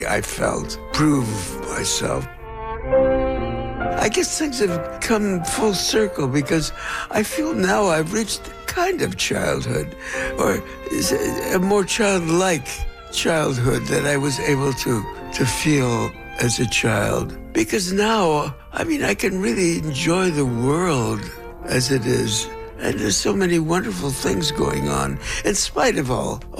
I felt prove myself. I guess things have come full circle because I feel now I've reached kind of childhood, or is it a more childlike childhood that I was able to feel as a child. Because now, I can really enjoy the world as it is. And there's so many wonderful things going on, in spite of all